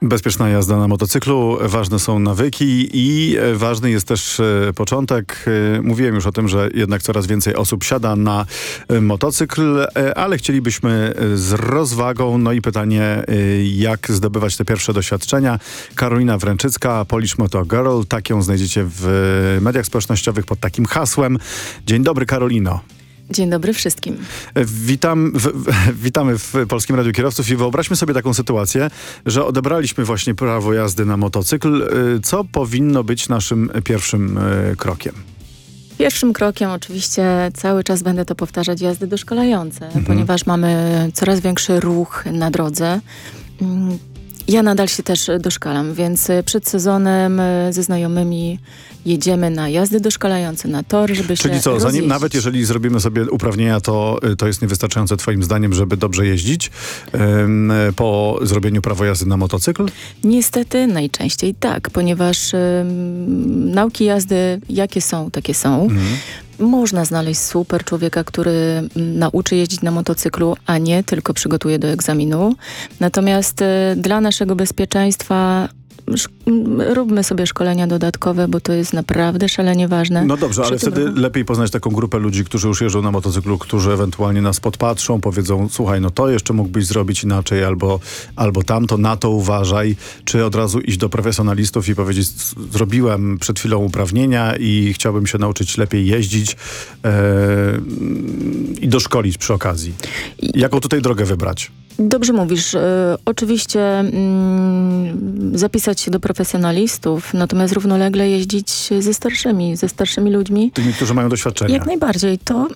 Bezpieczna jazda na motocyklu, ważne są nawyki i ważny jest też początek. Mówiłem już o tym, że jednak coraz więcej osób siada na motocykl, ale chcielibyśmy z rozwagą. No i pytanie, jak zdobywać te pierwsze doświadczenia. Karolina Wręczycka, Polish Moto Girl, tak ją znajdziecie w mediach społecznościowych pod takim hasłem. Dzień dobry, Karolino. Dzień dobry wszystkim. Witamy w Polskim Radiu Kierowców i wyobraźmy sobie taką sytuację, że odebraliśmy właśnie prawo jazdy na motocykl. Co powinno być naszym pierwszym krokiem? Pierwszym krokiem oczywiście cały czas będę to powtarzać, jazdy doszkalające, ponieważ mamy coraz większy ruch na drodze. Ja nadal się też doszkalam, więc przed sezonem ze znajomymi jedziemy na jazdy doszkalające, na tor, żeby Czyli się co, rozjeździć. nawet jeżeli zrobimy sobie uprawnienia, to jest niewystarczające twoim zdaniem, żeby dobrze jeździć po zrobieniu prawa jazdy na motocykl? Niestety najczęściej tak, ponieważ nauki jazdy jakie są, takie są. Można znaleźć super człowieka, który nauczy jeździć na motocyklu, a nie tylko przygotuje do egzaminu. Natomiast dla naszego bezpieczeństwa róbmy sobie szkolenia dodatkowe, bo to jest naprawdę szalenie ważne. No dobrze, ale wtedy lepiej poznać taką grupę ludzi, którzy już jeżdżą na motocyklu, którzy ewentualnie nas podpatrzą, powiedzą, słuchaj, no to jeszcze mógłbyś zrobić inaczej, albo tamto, na to uważaj, czy od razu iść do profesjonalistów i powiedzieć, zrobiłem przed chwilą uprawnienia i chciałbym się nauczyć lepiej jeździć i doszkolić przy okazji. Jaką tutaj drogę wybrać? Dobrze mówisz. Oczywiście zapisać się do profesjonalistów, natomiast równolegle jeździć ze starszymi ludźmi. Tymi, którzy mają doświadczenie. Jak najbardziej. To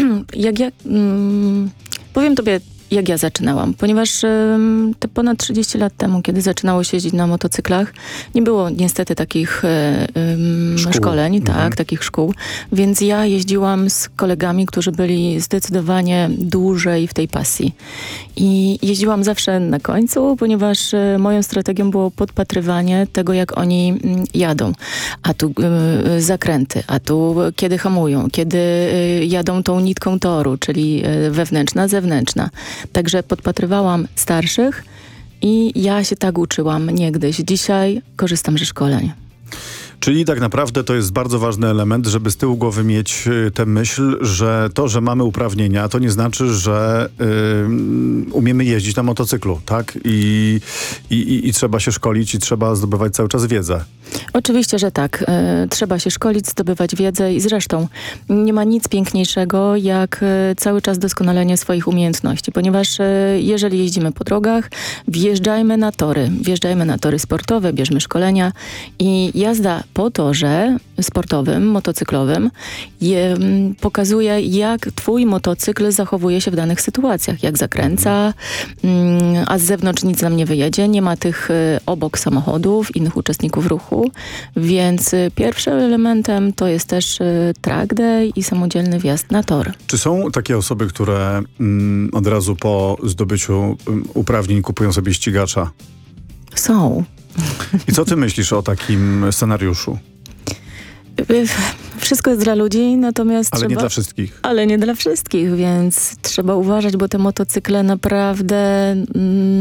powiem tobie, jak ja zaczynałam, ponieważ te ponad 30 lat temu, kiedy zaczynało się jeździć na motocyklach, nie było niestety takich szkoleń, takich szkół, więc ja jeździłam z kolegami, którzy byli zdecydowanie dłużej w tej pasji. I jeździłam zawsze na końcu, ponieważ moją strategią było podpatrywanie tego, jak oni jadą. A tu zakręty, a tu kiedy hamują, kiedy jadą tą nitką toru, czyli wewnętrzna, zewnętrzna. Także podpatrywałam starszych i ja się tak uczyłam niegdyś. Dzisiaj korzystam ze szkoleń. Czyli tak naprawdę to jest bardzo ważny element, żeby z tyłu głowy mieć tę myśl, że to, że mamy uprawnienia, to nie znaczy, że umiemy jeździć na motocyklu, tak? I trzeba się szkolić i trzeba zdobywać cały czas wiedzę. Oczywiście, że tak. Trzeba się szkolić, zdobywać wiedzę i zresztą nie ma nic piękniejszego jak cały czas doskonalenie swoich umiejętności, ponieważ jeżeli jeździmy po drogach, wjeżdżajmy na tory sportowe, bierzmy szkolenia i jazda po torze sportowym, motocyklowym pokazuje, jak twój motocykl zachowuje się w danych sytuacjach, jak zakręca, a z zewnątrz nic nam nie wyjedzie, nie ma tych obok samochodów, innych uczestników ruchu, więc pierwszym elementem to jest też track day i samodzielny wjazd na tor. Czy są takie osoby, które od razu po zdobyciu uprawnień kupują sobie ścigacza? Są. I co ty myślisz o takim scenariuszu? Wszystko jest dla ludzi, natomiast nie dla wszystkich. Ale nie dla wszystkich, więc trzeba uważać, bo te motocykle naprawdę